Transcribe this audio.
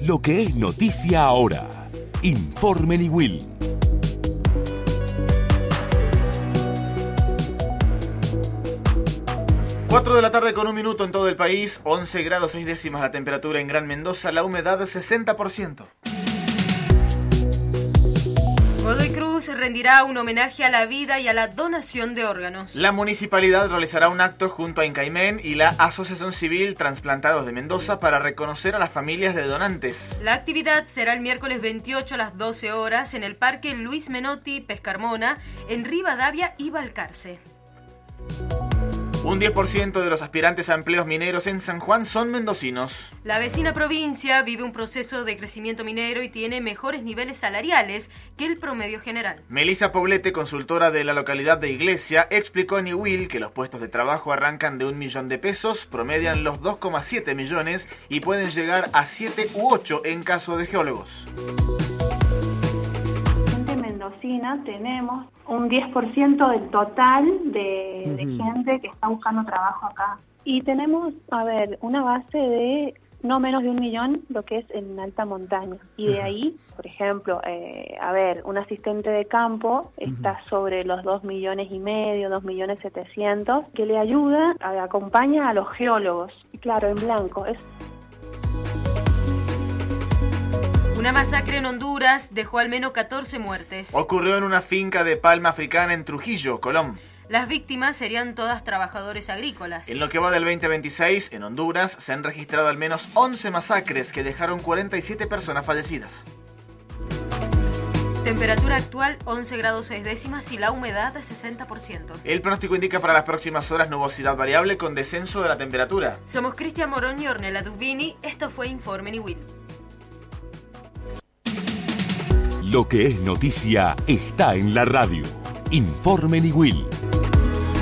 Lo que es noticia ahora. Informe Niwil. 4 de la tarde con 1 minuto en todo el país, 11 grados 6 décimas la temperatura en Gran Mendoza, la humedad 60%. Godoy Cruz rendirá un homenaje a la vida y a la donación de órganos. La municipalidad realizará un acto junto a Incaimén y la Asociación Civil Transplantados de Mendoza para reconocer a las familias de donantes. La actividad será el miércoles 28 a las 12 horas en el Parque Luis Menotti, Pescarmona, en Rivadavia y Balcarce. Un 10% de los aspirantes a empleos mineros en San Juan son mendocinos. La vecina provincia vive un proceso de crecimiento minero y tiene mejores niveles salariales que el promedio general. Melissa Poblete, consultora de la localidad de Iglesia, explicó en Niwil que los puestos de trabajo arrancan de 1 millón de pesos, promedian los 2,7 millones y pueden llegar a 7 u 8 en caso de geólogos. Tenemos un 10% del total de gente que está buscando trabajo acá. Y tenemos, una base de no menos de 1 millón, lo que es en alta montaña. Y de ahí, por ejemplo, un asistente de campo está sobre los 2,5 millones, 2,700,000, que le ayuda, acompaña a los geólogos. Y claro, en blanco. Una masacre en Honduras dejó al menos 14 muertes. Ocurrió en una finca de palma africana en Trujillo, Colón. Las víctimas serían todas trabajadores agrícolas. En lo que va del 2026, en Honduras se han registrado al menos 11 masacres que dejaron 47 personas fallecidas. Temperatura actual 11 grados 6 décimas y la humedad de 60%. El pronóstico indica para las próximas horas nubosidad variable con descenso de la temperatura. Somos Cristian Morón y Ornella Dubini. Esto fue Informe Niwil. Lo que es noticia está en la radio. Informe Niwil.